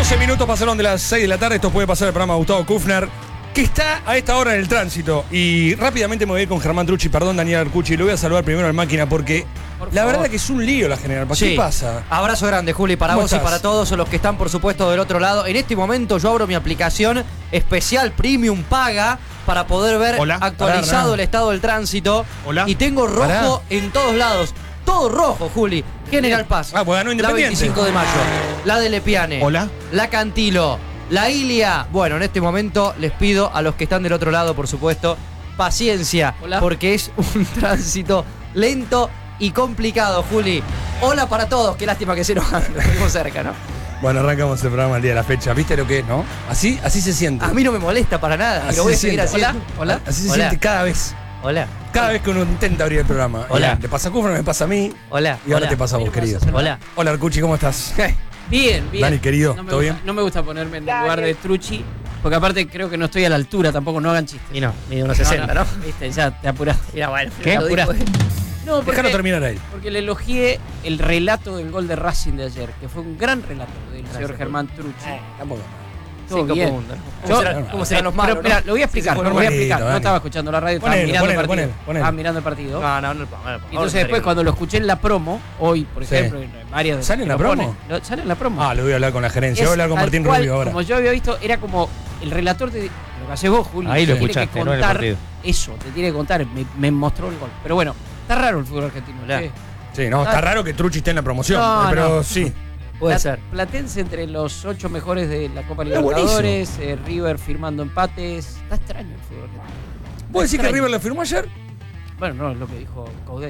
12 minutos pasaron de las 6 de la tarde. Esto puede pasar el programa de Gustavo Kufner, que está a esta hora en el tránsito. Y rápidamente me voy a ir con Germán Trucci, perdón, Daniel Arcucci. Lo voy a saludar primero al máquina porque la verdad que es un lío la general. ¿Qué pasa? Abrazo grande, Juli, para vos y para todos los que están, por supuesto, del otro lado. En este momento yo abro mi aplicación especial Premium Paga para poder ver actualizado el estado del tránsito. Y tengo rojo en todos lados. Todo rojo, Juli. General Paz. Pues ganó Independiente. La 25 de mayo. La de Lepiane. La Cantilo. La Ilia. Bueno, en este momento les pido a los que están del otro lado, por supuesto, paciencia. Porque es un tránsito lento y complicado, Juli. Hola para todos. Qué lástima que se nos venimos cerca, ¿no? Bueno, arrancamos el programa el día de la fecha. ¿Viste lo que es, no? Así se siente. A mí no me molesta para nada. Lo voy a seguir haciendo. Hola. Así se siente cada vez. Hola. Cada vez que uno intenta abrir el programa. Hola. Te pasa a Kufner, me pasa a mí. Hola. Y ahora te pasa a vos, querido. Hola. Hola, Arcucci, ¿cómo estás? Bien. Dani, querido, ¿todo bien? No me gusta ponerme en el lugar de Trucci, porque aparte creo que no estoy a la altura, tampoco no hagan chistes. Y no, ni unos 60, ¿no? Viste, ya te apuraste. Mira, bueno. ¿Qué? Te apuraste. No, Déjalo terminar ahí. Porque le elogié el relato del gol de Racing de ayer, que fue un gran relato del señor Germán Trucci. Tampoco. Todo bien. ¿Cómo serán los malos? Mira, lo voy a explicar, No estaba escuchando la radio, estaba mirando el partido. Estaba mirando el partido. No. Entonces después cuando lo escuché en la promo, hoy, por ejemplo, en varias... ¿Sale en la promo? Sale en la promo. Lo voy a hablar con la gerencia, voy a hablar con Martín Rubio ahora. Como yo había visto, era como el relator de lo que haces vos, Julio. Ahí lo escuchaste, ¿no? En el partido. Eso, te tiene que contar, me mostró el gol. Pero bueno, está raro el fútbol argentino. Sí, no, está raro que Trucci esté en la promoción, pero sí. Puede ser. Platense entre los 8 mejores de la Copa Libertadores, River firmando empates. Está extraño el fútbol argentino. ¿Vos decís que River lo firmó ayer? Bueno, no, es lo que dijo Coudet.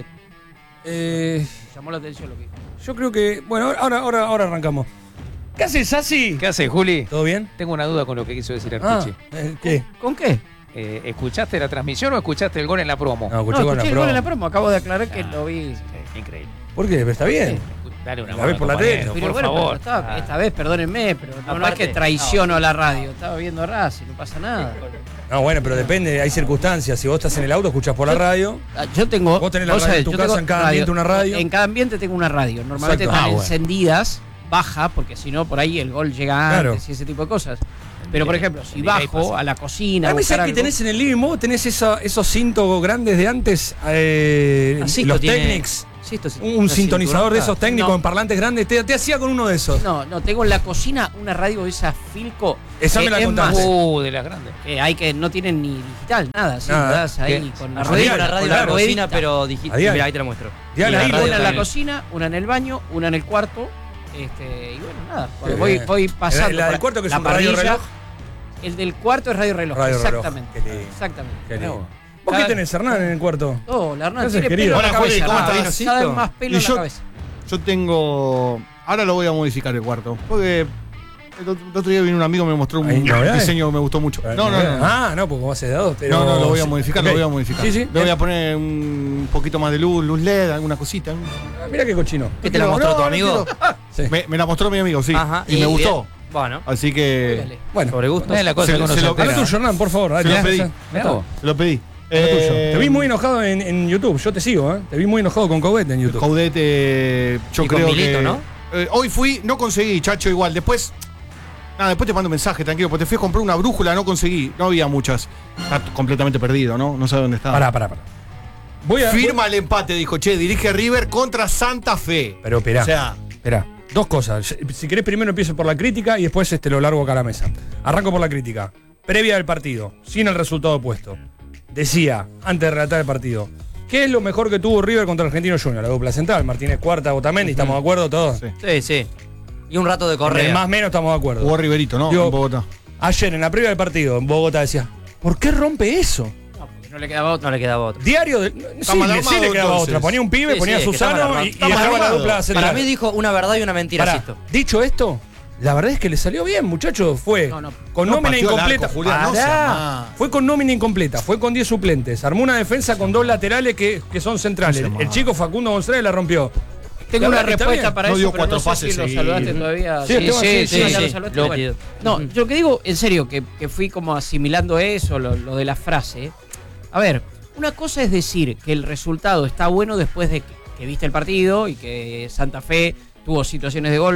Me llamó la atención lo que dijo. Yo creo que... Bueno, ahora arrancamos. ¿Qué haces, Sassi? ¿Qué haces, Juli? ¿Todo bien? Tengo una duda con lo que quiso decir Arcucci. ¿Qué? ¿Con qué? ¿Escuchaste la transmisión o escuchaste el gol en la promo? No, escuché el gol en la promo. Acabo de aclarar que lo vi. Increíble. ¿Por qué? Está bien. Dale una La ves por la tele. Pero por favor. Esta vez, perdónenme, pero no es que traiciono a la radio. Estaba viendo Racing, no pasa nada. No, bueno, pero depende, hay circunstancias. Si vos estás en el auto, escuchás por la radio. Yo tengo... Vos tenés la radio en tu casa, en cada ambiente una radio. En cada ambiente tengo una radio. Normalmente están encendidas, baja, porque si no, por ahí el gol llega antes y ese tipo de cosas. Pero, por ejemplo, si bajo a la cocina... ¿Sabés que tenés en el living? ¿Vos tenés esos cintos grandes de antes? Los Technics. Un sintonizador de esos técnicos en parlantes grandes. Te hacía con uno de esos. No, tengo en la cocina una radio de esa Filco. Esa me la contaste. De las grandes. Que no tienen ni digital, nada. Sí, ahí con la radio. Una radio en la cocina, pero digital. Mira, ahí te la muestro. Una en la cocina, una en el baño, una en el cuarto. Y bueno, nada. Cuando voy pasando. ¿La del cuarto que es un radio reloj? El del cuarto es radio reloj. Exactamente. Exactamente. ¿Vos qué tenés, Hernán, en el cuarto? La Hernán tiene pelo en la cabeza. ¿Cómo estás? Cada vez más pelo en la cabeza. Yo tengo... Ahora lo voy a modificar el cuarto. Porque el otro día vino un amigo y me mostró un diseño que me gustó mucho. No, porque vos haces de dos. Pero... No, lo voy a modificar, lo voy a modificar. Sí. Le voy a poner un poquito más de luz LED, alguna cosita. Mira qué cochino. ¿Qué te la mostró tu amigo? Me la mostró mi amigo, sí. Ajá. Y me gustó. Bueno. Así que... Bueno, sobre gusto. Es la cosa que uno se Habla tuyo, Hernán, por favor. Se lo pedí. Te vi muy enojado en YouTube, yo te sigo, Te vi muy enojado con Coudet en YouTube. Coudet, yo y creo con Milito, que... ¿no? Hoy fui, no conseguí, Chacho, igual. Después te mando un mensaje, tranquilo, porque te fui a comprar una brújula, no conseguí. No había muchas. Está completamente perdido, ¿no? No sabe dónde está. Pará. Firma el empate, dijo, dirige River contra Santa Fe. Pero esperá. O sea... Esperá. Dos cosas. Si querés, primero empiezo por la crítica y después lo largo acá a la mesa. Arranco por la crítica. Previa del partido, sin el resultado puesto. Decía, antes de relatar el partido, ¿qué es lo mejor que tuvo River contra Argentino Junior? La dupla central, Martínez Cuarta, Otamendi, ¿estamos de acuerdo todos? Sí. Y un rato de correa. Más o menos estamos de acuerdo. Jugó Riverito, ¿no? En Bogotá. Ayer, en la previa del partido, en Bogotá decía, ¿por qué rompe eso? No, porque no le quedaba otro. Diario de... Sí, le quedaba otra. Ponía un pibe, ponía a Susano y dejaba la dupla central. Para mí dijo una verdad y una mentira. Dicho esto, la verdad es que le salió bien, muchachos. Fue con nómina incompleta. Fue con nómina incompleta. Fue con 10 suplentes. Armó una defensa con 2 laterales que son centrales. El chico Facundo González la rompió. Tengo una respuesta para eso, dio pero 4 pases si lo saludaste todavía. Sí. No, yo lo que digo, en serio, que fui como asimilando eso, lo de la frase. A ver, una cosa es decir que el resultado está bueno después de que viste el partido y que Santa Fe tuvo situaciones de gol.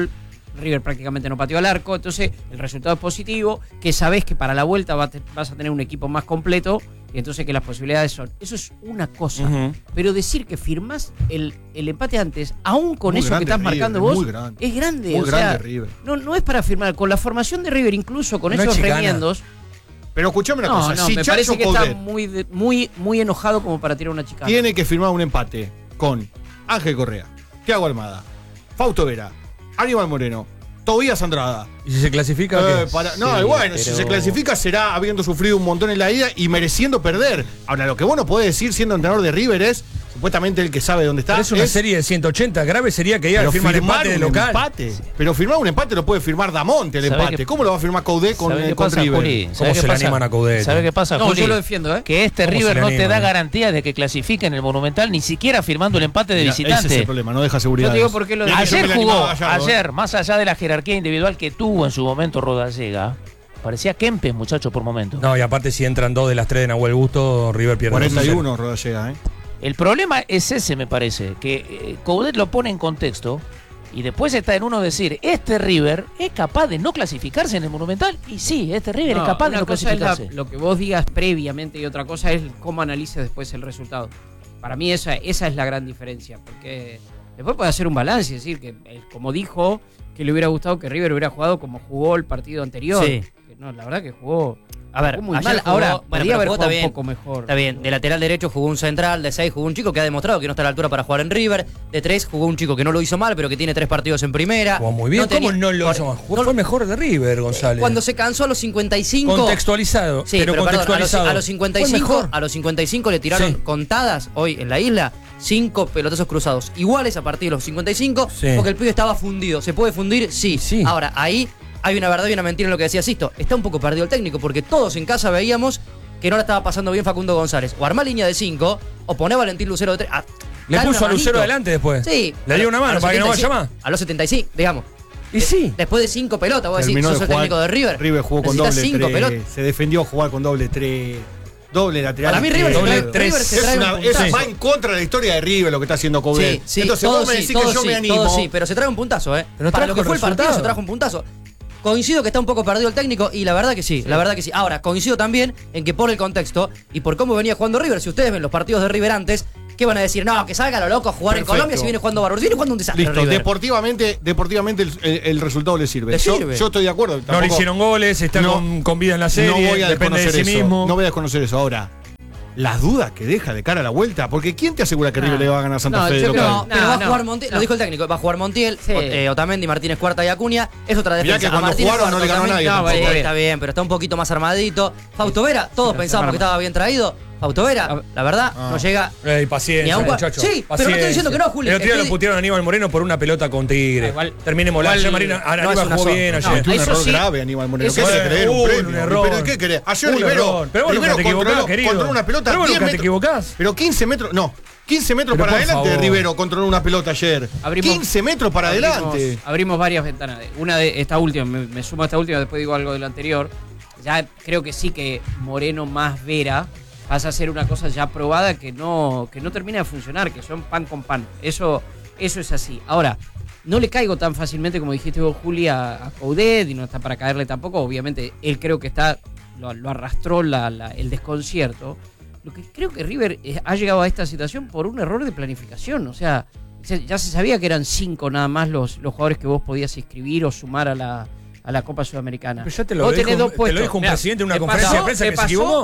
River prácticamente no pateó al arco, entonces el resultado es positivo, que sabés que para la vuelta vas a tener un equipo más completo, y entonces que las posibilidades son. Eso es una cosa. Pero decir que firmás el empate antes, aún con muy eso que estás River, marcando vos, es grande. Muy o sea, grande River. No es para firmar. Con la formación de River, incluso con esos remiendos. Pero escuchame una cosa, No, si me Chacho parece que Coudet está muy enojado como para tirar una chicana. tiene que firmar un empate con Ángel Correa, Thiago Almada, Fausto Vera, Aníbal Moreno, Tobías Andrada. ¿Y si se clasifica? ¿qué? No, bueno, si se clasifica será habiendo sufrido un montón en la ida y mereciendo perder. Ahora, lo que vos no podés decir siendo entrenador de River es, supuestamente el que sabe dónde está. Pero es una serie de 180. Grave sería que diga firma el empate de local. Pero firmar un empate lo puede firmar Damonte el empate. ¿Cómo lo va a firmar Coudet con River? ¿Cómo se le animan a Coudet? ¿Sabes qué pasa, No, Juli? yo lo defiendo, ¿eh? Que River no te da garantía de que clasifique en el Monumental, ni siquiera firmando el empate de visitante. Ese es el problema, no deja seguridad. Yo te digo por qué lo defiendo. Ayer jugó, más allá de la jerarquía individual que tuvo en su momento Rodallega, parecía Kempes, muchacho, por momento. No, y aparte si entran 2 de las 3 de Nahuel Busto, River pierde 41 Rodallega, El problema es ese, me parece, que Coudet lo pone en contexto y después está en uno decir, River es capaz de no clasificarse en el Monumental. Y sí, River es capaz de no clasificarse. Es lo que vos digas previamente y otra cosa es cómo analices después el resultado. Para mí esa es la gran diferencia, porque después puede hacer un balance y decir que, como dijo, que le hubiera gustado que River hubiera jugado como jugó el partido anterior. Sí. Que no, la verdad que jugó... A ver, muy mal. Ahora, podría haber jugado un poco mejor. Está bien, de lateral derecho jugó un central, de 6 jugó un chico que ha demostrado que no está a la altura para jugar en River, de 3 jugó un chico que no lo hizo mal, pero que tiene 3 partidos en primera. Jugó muy bien, ¿cómo no lo hizo mal? Fue mejor de River, González. Cuando se cansó a los 55... Contextualizado, sí, pero contextualizado. Perdón, a los 55 le tiraron contadas hoy en la isla 5 pelotazos cruzados iguales a partir de los 55, porque el pibe estaba fundido. ¿Se puede fundir? Sí. Ahora, ahí hay una verdad y una mentira en lo que decía Sisto. Está un poco perdido el técnico, porque todos en casa veíamos que no la estaba pasando bien Facundo González. O armá línea de 5, o poné a Valentín Lucero de 3. Le puso a Lucero adelante después. Sí. Le dio una mano para que no vaya más. A los 75, digamos. Y sí. Después de 5 pelotas, vos decís, sos el técnico de River. River jugó con doble 5 pelotas. Se defendió jugar con doble 3. Doble lateral. Para mí River se trae un puntazo. Eso va en contra de la historia de River lo que está haciendo Coudet. Sí, entonces vos me decís que yo me animo. Sí, pero se trae un puntazo, Pero para lo que fue el partido se trajo un puntazo. Coincido que está un poco perdido el técnico y la verdad que sí, la verdad que sí. Ahora, coincido también en que por el contexto y por cómo venía jugando River, si ustedes ven los partidos de River antes, ¿qué van a decir? No, que salga lo loco a jugar en Colombia si viene jugando bárbaro. Si viene jugando un desastre. Listo, River. deportivamente el resultado le sirve. Yo estoy de acuerdo. No le hicieron goles, está con vida en la serie, no voy a depende de sí mismo. No voy a desconocer eso. Ahora, las dudas que deja de cara a la vuelta, porque ¿quién te asegura que River le va a ganar a Santa Fe de local? Pero va a jugar Montiel, lo dijo el técnico, va a jugar Montiel, Otamendi, Martínez Cuarta y Acuña, es otra defensa. Mirá que cuando jugaron no le ganó a nadie. Está bien, pero está un poquito más armadito. Fausto Vera, todos pensábamos que estaba bien traído. Fausto Vera, la verdad, no llega. Paciencia, muchachos. Sí, pero no estoy diciendo que no, Julio. El otro día lo putearon a Aníbal Moreno por una pelota con Tigre. Terminemos la. Aníbal jugó bien ayer. Un error grave, Aníbal Moreno. ¿Qué se creer? Un premio. ¿Pero qué querés? Ayer Rivero. Pero vos nunca te equivocás, querido. Controló una pelota. Pero vos nunca te equivocás. Pero 15 metros. No. 15 metros para adelante de Rivero controló una pelota ayer. 15 metros para adelante. Abrimos varias ventanas. Una de esta última, me sumo a esta última, después digo algo de lo anterior. Ya creo que sí que Moreno más Vera pasa a ser una cosa ya probada que no termina de funcionar, que son pan con pan. Eso es así. Ahora, no le caigo tan fácilmente como dijiste vos, Juli, a Coudet, y no está para caerle tampoco. Obviamente, él creo que lo arrastró el desconcierto. Lo que creo que River ha llegado a esta situación por un error de planificación. O sea, ya se sabía que eran 5 nada más los jugadores que vos podías inscribir o sumar a la Copa Sudamericana. Pero ya te lo dijo un presidente en una conferencia de prensa que se equivocó.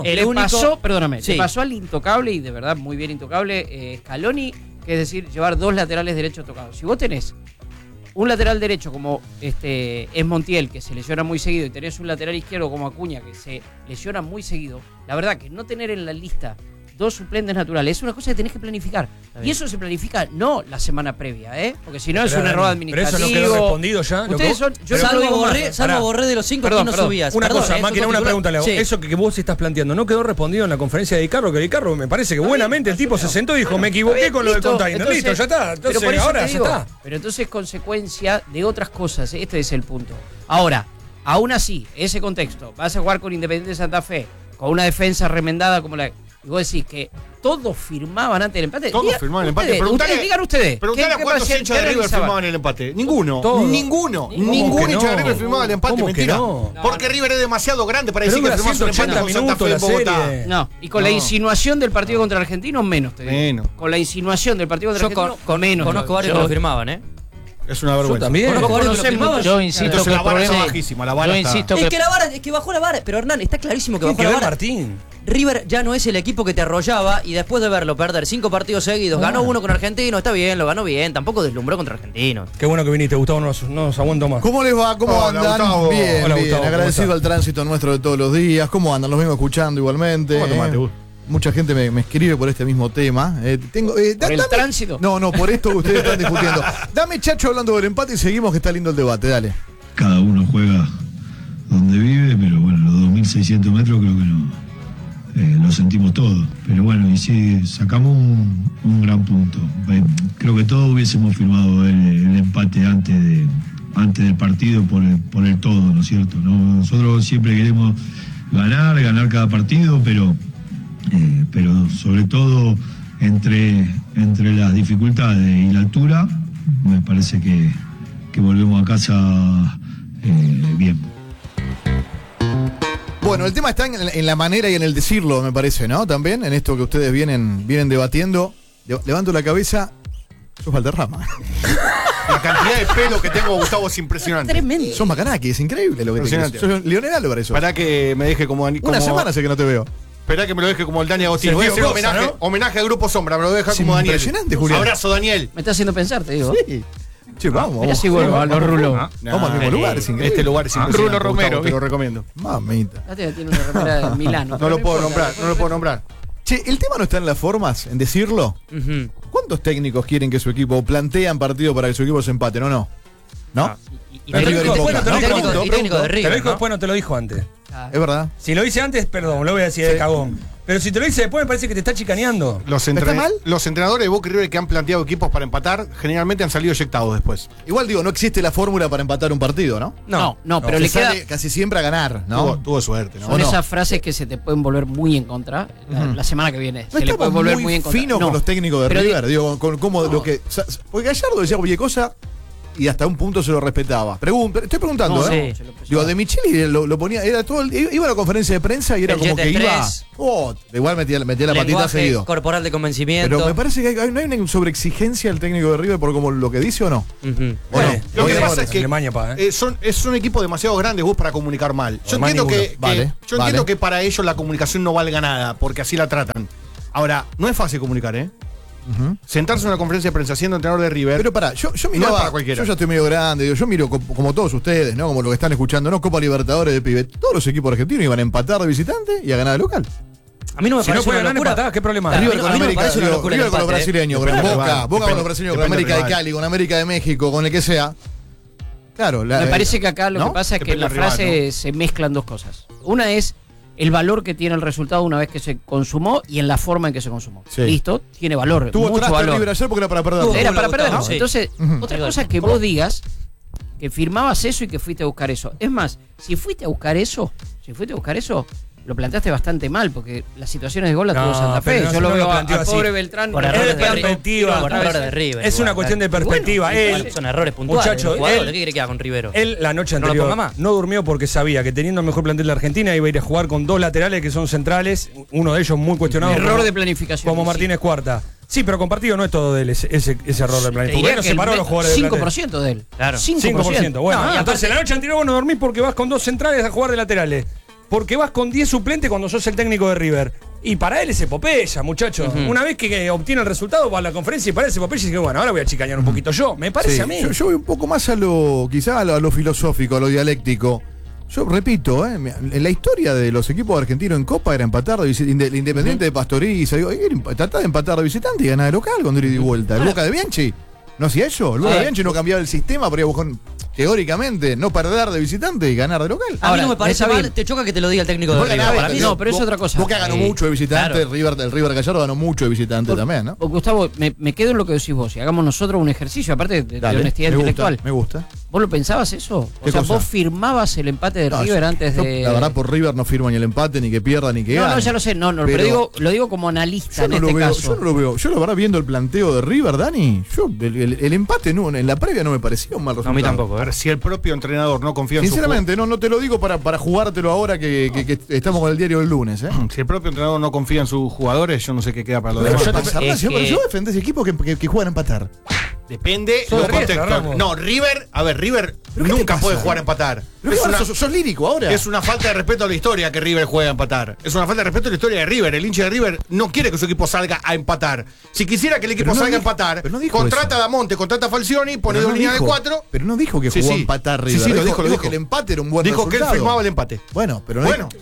Le pasó al intocable, y de verdad muy bien intocable, Scaloni, que es decir, llevar 2 laterales derechos tocados. Si vos tenés un lateral derecho como es Montiel, que se lesiona muy seguido, y tenés un lateral izquierdo como Acuña, que se lesiona muy seguido, la verdad que no tener en la lista 2 suplentes naturales es una cosa que tenés que planificar. Y eso se planifica no la semana previa, porque si no es un error administrativo. Pero eso no quedó respondido ya. Ustedes son, yo salvo borré de los 5 que no subías. Una cosa, máquina, una pregunta le hago. Eso que vos estás planteando, ¿no quedó respondido en la conferencia de Icarro? Que Icarro me parece que buenamente el tipo se sentó y dijo, me equivoqué con lo del container. Listo, ya está. Entonces ahora ya está. Pero entonces es consecuencia de otras cosas. Este es el punto. Ahora, aún así, ese contexto, vas a jugar con Independiente de Santa Fe, con una defensa remendada como la... y vos decís que todos firmaban antes del empate. Todos firmaban el empate. Digan ustedes. Preguntale a cuántos hinchas de River firmaban el empate. Ninguno. Ningún hincha de River firmaba el empate. Mentira. No? Porque River es demasiado grande para decir que firmamos un empate con Santa Fe en Bogotá. No, y con la insinuación del partido contra Argentinos, menos. Menos. Con la insinuación del partido contra Argentinos, menos. Conozco varios que lo firmaban, ¿eh? Es una vergüenza. Yo también. Yo insisto que la el vara problema es bajísima. La vara está... Es que bajó la vara. Pero Hernán, está clarísimo que bajó la vara. Martín. River ya no es el equipo que te arrollaba y después de verlo perder 5 partidos seguidos, ganó uno con Argentino, está bien, lo ganó bien, tampoco deslumbró contra Argentinos. Qué bueno que viniste, Gustavo, no nos aguanto más. ¿Cómo les va? ¿Cómo Hola, andan? Gustavo. Bien, Hola, bien. Gustavo, Agradecido al tránsito nuestro de todos los días. ¿Cómo andan? Los vengo escuchando igualmente. ¿Cómo tomaste, Gus? Mucha gente me escribe por este mismo tema. ¿Por el tránsito? No, por esto que ustedes están discutiendo. Dame, Chacho, hablando del empate y seguimos, que está lindo el debate. Dale. Cada uno juega donde vive, pero bueno, los 2.600 metros creo que no lo sentimos todo. Pero bueno, y sí, sacamos un gran punto. Creo que todos hubiésemos firmado el empate antes del partido por el todo, ¿no es cierto? Nosotros siempre queremos ganar cada partido, pero sobre todo entre las dificultades y la altura, me parece que volvemos a casa bien. Bueno, el tema está en la manera y en el decirlo, me parece, ¿no? También en esto que ustedes vienen debatiendo. Levanto la cabeza, sos Valderrama. La cantidad de pelo que tengo, Gustavo, es impresionante. Tremendo. Sos Macanaki, es increíble lo que te crees. Sos Leonel Álvarez. Para que me deje como Una semana hace que no te veo. Esperá que me lo deje como el Dani Agostini. Voy a hacer homenaje al Grupo Sombra, me lo voy a dejar como Daniel. Impresionante, Julián. Abrazo, Daniel. Me está haciendo pensar, te digo. Sí. Che, vamos. Mirá si vuelvo a los rulos. Vamos al mismo lugar, es increíble. Este lugar es impresionante. Rulo Romero, Gustavo, te lo recomiendo. Mamita. Tiene una remera de Milano. No lo puedo nombrar. Che, el tema no está en las formas, en decirlo. ¿Cuántos técnicos quieren que su equipo plantean partido para que su equipo se empate? ¿No? Y técnico de River. Te lo dijo después, no te lo dijo antes. Es verdad. Si lo hice antes, perdón, lo voy a decir de cagón. Pero si te lo dice después, me parece que te está chicaneando. ¿Está mal? Los entrenadores de Boca y River que han planteado equipos para empatar, generalmente han salido eyectados después. Igual digo, no existe la fórmula para empatar un partido, ¿no? No, pero le queda... casi siempre a ganar, ¿no? Tuvo suerte, ¿no? Son esas frases que se te pueden volver muy en contra la semana que viene. No se le puede volver muy en contra. Fino con los técnicos de Pero River, digo, con cómo lo que... Porque Gallardo decía cualquier cosa y hasta un punto se lo respetaba. Estoy preguntando, No, ¿eh? sí. Digo, de Micheli lo ponía, era todo iba a la conferencia de prensa y era El como jet que iba. estrés. Igual metía la patita Lenguaje seguido. corporal de convencimiento. Pero me parece que no hay una sobreexigencia al técnico de River por como lo que dice o no. Bueno, lo que Oye, pasa es que Alemania, es un equipo demasiado grande, vos, para comunicar mal. Yo entiendo Vale. que para ellos la comunicación no valga nada, porque así la tratan. Ahora, no es fácil comunicar, ¿eh? Sentarse en una conferencia de prensa siendo entrenador de River. Pero pará, yo miraba, no es para cualquiera. yo ya estoy medio grande, digo, yo miro como todos ustedes, ¿no? Como lo que están escuchando, ¿no? Copa Libertadores de pibe. Todos los equipos argentinos iban a empatar de visitante y a ganar de local. A mí no me Si no parece puede una ganar locura. empatadas, ¿qué problema? Claro, River con a mí no me América, parece una digo, locura el River con los empate, brasileños, con Boca con los brasileños, con Depende América del de rival. Cali, con América de México, con el que sea. Claro, Me parece que acá lo ¿no? que pasa es que en la Depende del rival, frase se mezclan dos cosas. Una es el valor que tiene el resultado una vez que se consumó y en la forma en que se consumó. Sí. Listo, tiene valor, Tuvo mucho traste valor. River ayer porque era para perder. Era para Gustavo, perder. sí. Entonces, otra cosa es que vos digas que firmabas eso y que fuiste a buscar eso. Es más, si fuiste a buscar eso, lo planteaste bastante mal, porque las situaciones de gol las tuvo Santa Fe. pero Yo lo no veo planteó al así. pobre Beltrán. Por Es errores de de perspectiva. Por errores de River. Es una cuestión de perspectiva. Bueno, Son errores puntuales. Muchacho, de los jugadores. él- ¿Qué quiere que haga con Rivero? Él la noche ¿No lo anterior ponga más? no durmió porque sabía que teniendo el mejor plantel de Argentina iba a ir a jugar con dos laterales que son centrales, uno de ellos muy cuestionado. Error como- de planificación. Como sí. Martínez Cuarta. Sí, pero compartido no es todo de él ese error de Te planificación. diría Bueno, que separó a el los jugadores de plantel. 5% de él. Claro. 5%. Bueno, No, y entonces aparte- la noche anterior vos no dormís porque vas con dos centrales a jugar de laterales. Porque vas con 10 suplentes cuando sos el técnico de River. Y para él es epopeya, muchachos. Una vez que obtiene el resultado, va a la conferencia y para él es epopeya y dice, bueno, ahora voy a chicañar un poquito yo. Me parece Sí, a mí. yo voy un poco más quizá a lo filosófico, a lo dialéctico. Yo repito, en la historia de los equipos argentinos en Copa era empatar de Independiente de Pastoriza, tratar de empatar de visitante y ganar de local con ida y vuelta. El Boca de Bianchi no hacía eso. El Boca de Bianchi no cambiaba el sistema para ir a buscar, teóricamente, no perder de visitante y ganar de local. A mí no me Ahora, parece está mal, bien. te choca que te lo diga el técnico de Boca River. ganaba, para mí no, pero es otra cosa. Boca ganó mucho de visitante, claro. el River Gallardo ganó mucho de visitante también, ¿no? Gustavo, me quedo en lo que decís vos y hagamos nosotros un ejercicio, aparte de Dale, honestidad me intelectual. gusta. ¿Vos lo pensabas eso? O ¿Qué sea, cosa? vos firmabas el empate de River antes de. La verdad, por River no firmo ni el empate, ni que pierda, ni que gane. No, ya lo sé, pero lo digo como analista en este caso. Yo no lo veo. Yo, la verdad, viendo el planteo de River, Dani, el empate no, en la previa no me parecía un mal resultado. No, a mí tampoco. Ahora, si el propio entrenador no confía en su Sinceramente, no te lo digo para jugártelo ahora que estamos con el diario del lunes. Si el propio entrenador no confía en sus jugadores, yo no sé qué queda para los Pero demás. yo defendés equipos que juegan a empatar. Depende Sos los de River, contextos. Ramos. No, River ¿Pero qué te nunca pasa? puede jugar a empatar. Pero Es una, sos lírico ahora. es una falta de respeto a la historia que River juega a empatar. Es una falta de respeto a la historia de River. El hincha de River no quiere que su equipo salga a empatar. Si quisiera que el equipo Pero no salga dijo- a empatar, pero no dijo contrata eso. a Damonte, contrata a Falcioni, pone Pero dos no líneas de dijo- 4. Pero no dijo que Sí, jugó a sí. empatar Sí, River. sí, lo dijo, lo dijo. que el empate era un buen Dijo resultado. que él firmaba el empate. Bueno, pero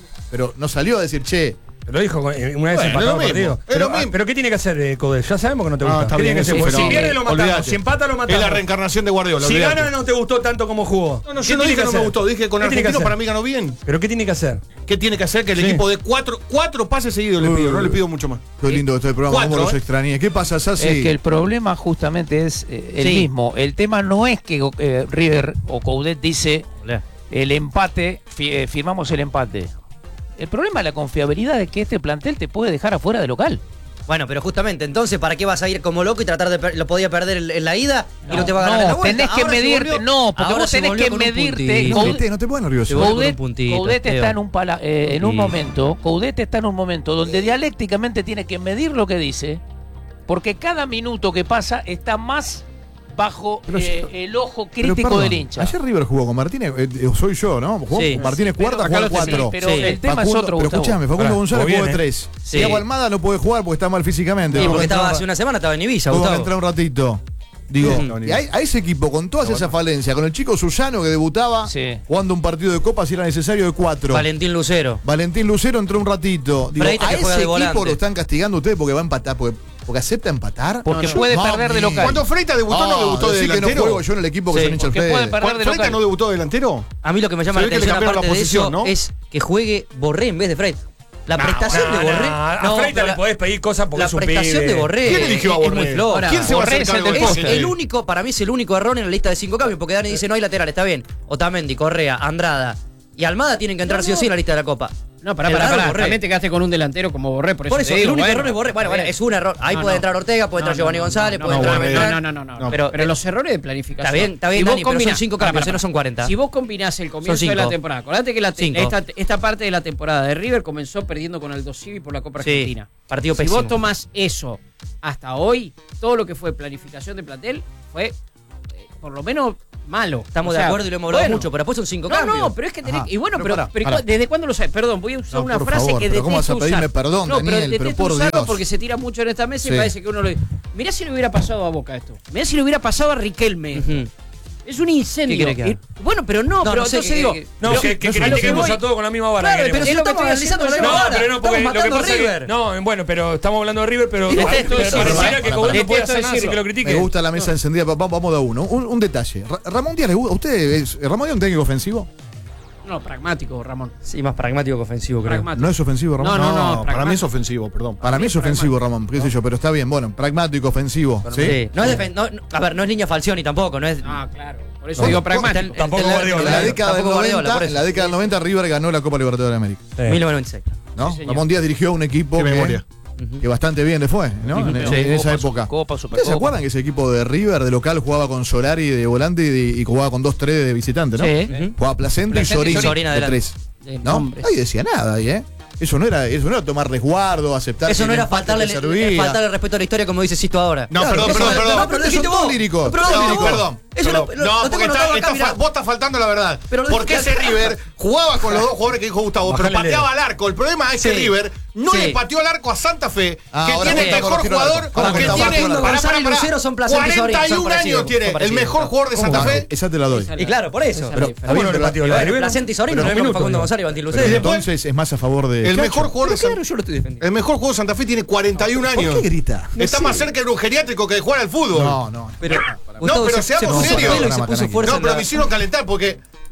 no salió a decir, che, Lo dijo una vez Bueno, empatado es lo el partido. mismo, es lo mismo. Pero ¿qué tiene que hacer Coudet? Ya sabemos que no te Ah, gusta. está ¿Qué bien, tiene que hacer? eso, Porque pero si pierde lo matamos, olvídate. si empata lo Es matamos. la reencarnación de Guardiola. Si olvídate. gana no te gustó tanto como jugó. No, ¿Qué yo no tiene dije que no me hacer? gustó, dije que con ¿Qué tiene que Argentino hacer? para mí ganó bien. ¿Pero qué tiene que hacer? ¿Qué tiene que hacer? Que el Sí. equipo de cuatro pases seguidos le pido, no le pido mucho más. qué lindo este programa, cómo 4, los extrañé. ¿Qué pasa, Sassi? Es que el problema justamente es el Sí. mismo. El tema no es que River o Coudet dice el empate, firmamos el empate. El problema es la confiabilidad de que este plantel te puede dejar afuera de local. Bueno, pero justamente, entonces, ¿para qué vas a ir como loco y tratar de lo podía perder en la ida y no te va a ganar en la vuelta? tenés que Ahora se medirte, volvió- no, porque ahora vos se tenés volvió que con un medirte. puntito. No te pones nervioso. Se volvió con Coudet, un puntito, Coudet está Esteban. en un Sí. momento, Coudet está en un momento donde dialécticamente tiene que medir lo que dice, porque cada minuto que pasa está más bajo Pero el ojo Pero, crítico perdón, del hincha. Ayer River jugó con Martínez, soy yo, ¿no? Jugó Sí. con Martínez cuarta, acá jugó lo al tenés, 4. pero Sí. el tema es otro, Pero Gustavo. escuchame, Facundo Pará, González jugó jugó de bien, 3. Sí. Diego Almada no puede jugar porque está mal físicamente. Sí, Tuvo porque que estaba entrar- hace una semana, estaba en Ibiza, tuvo que Gustavo. entrar un ratito. Digo, Sí. y a ese equipo con todas esas falencias, con el chico Susano que debutaba Sí. jugando un partido de Copa si era necesario de 4. Valentín Lucero. Valentín Lucero entró un ratito. Digo, Freitas a que ese juega de equipo volante. lo están castigando ustedes porque va a empatar, porque acepta empatar. Porque No, puede no, perder de mami. local. Cuando Freitas debutó, no debutó de decir que no delantero. juego yo en el equipo que Sí, son hinchas porque ustedes. puede perder de ¿Freitas local. no debutó de delantero? A mí lo que me llama Se la ve que le atención, cambiaron la aparte de posición, eso, ¿no? es que juegue Borré en vez de Freitas. La prestación de Borré. A Freitas pero le podés pedir cosas porque la es un prestación pibe. de Borré ¿Quién eligió a es Borré? muy floja. ¿Quién se va a Borré hacer es cargo el del del poste? Es el único, para mí es el único error en la lista de 5 cambios, porque Dani dice no hay lateral, está bien. Otamendi, Correa, Andrada y Almada tienen que entrar sí o sí en la lista de la Copa. No, pará, El pará, error pará. Borré. También te quedaste con un delantero como Borré, por eso, Por eso, te digo, el único bueno, error es Borré. Bueno, es un error. Ahí No, puede no. entrar Ortega, puede entrar Giovanni González, puede entrar Beltrán. No. Pero- Pero los errores de planificación. Está bien, Si vos Dani, pero son combinás- 5 pará, cambios, pará, no son 40. Si vos combinás el comienzo Son de la 5. temporada, acordate que 5. esta parte de la temporada de River comenzó perdiendo con Aldo Civi por la Copa Sí, Argentina. partido Si pésimo. vos tomás eso hasta hoy, todo lo que fue planificación de plantel fue por lo menos malo. Estamos O sea, de acuerdo y lo hemos hablado bueno. mucho, pero después son 5 No, cambios. no, pero es que tenés. Ajá. Y bueno, pero, pará. ¿desde cuándo lo sabes? Perdón, voy a usar No, una por frase favor, que pero ¿cómo vas a detesto pedirme usar. perdón, No, pero Daniel? Pero detesto por usarlo Dios. porque se tira mucho en esta mesa y Sí. parece que uno lo. Mirá si le hubiera pasado a Boca esto. Mirá si le hubiera pasado a Riquelme. Ujú. Es un incendio. ¿Qué quiere que haga? Bueno, pero no, No, pero no sé, entonces digo. No, pero- que a lo critiquemos voy- a todos con la misma vara. Claro, queremos. pero si Es no lo que estamos estoy analizando haciendo la yo. misma No, vara. pero no, porque Estamos lo que matando a pasa es River. que. No, bueno, pero estamos hablando de River, pero. Detesto pero decirlo. pareciera que Coudet no puede Detesto hacer nada sin decirlo. que lo Me critique. gusta la mesa encendida. Vamos de a uno. Un detalle. Ramón Díaz, ¿le gusta? ¿Usted Ramón Díaz es un técnico ofensivo? No, pragmático, Ramón. Sí, más pragmático que ofensivo, creo. Pragmático. ¿No es ofensivo, Ramón? No, para pragmático. mí es ofensivo, perdón. Para mí es ofensivo, Ramón, qué sé yo, pero está bien. Bueno, pragmático, ofensivo. ¿sí? Sí. No es a ver, no es línea Falcioni tampoco, no es. Ah, claro. Por eso No, digo no, pragmático. Tampoco en la- Guardiola. En la década del Tampoco Guardiola, 90, por en eso. la década del 90 River ganó la Copa Libertadores de América. 1996. ¿no? Sí, señor. Ramón Díaz dirigió un equipo Qué que, memoria. que bastante bien le fue, ¿no? En esa época. Copa, ¿Ustedes se Supercopa. acuerdan que ese equipo de River de local jugaba con Solari de volante y jugaba con 2-3 de visitante, ¿no? Sí. Jugaba Placenta y Placenta y Sorín Sorín de adelante. 3. De ¿No? nombres. Nadie decía nada ahí, ¿eh? Eso no era tomar resguardo, aceptar Eso que no el era empate faltarle, te servía. faltarle respeto a la historia, como dice Sisto ahora. No, Claro, perdón, eso perdón, no- perdón. No, pero lo dijiste Son vos. líricos. Pero lo No, dijiste vos. perdón. Eso Perdón. lo No, tengo porque anotado acá, mirá. vos estás faltando la verdad. Pero lo Porque dijiste ese acá. River jugaba con los dos jugadores que dijo Gustavo, pero Bajale el pateaba dedo. al arco. El problema es que Sí. River no Sí. le pateó al arco a Santa Fe, Ah, que ahora tiene el estamos mejor con tiro al arco. jugador, ¿Cómo que que estamos tiene con tiro al arco? Gonzalo y Lucero son Placenta y Sorín, son 41 parecidos, años tiene son el parecidos. mejor jugador de Santa Ah, Fe. esa te la doy. Y claro, por eso. Pero- Está bien, Uno le pero- pateó la de River. Placenta y Sorín, Pero no es lo mismo minuto, Facundo digo. González y Valentín Pero Lucero. entonces es más a favor de. El Cacho. mejor jugador de Claro, Santa yo lo estoy defendiendo. El mejor jugador de Santa Fe tiene 41 ¿Por años. qué grita? Está más cerca de un geriátrico que de jugar al fútbor. No. Pero, No, pero seamos puso serios. pelo y se puso fuerza No, en pero la- me hicieron calentar porque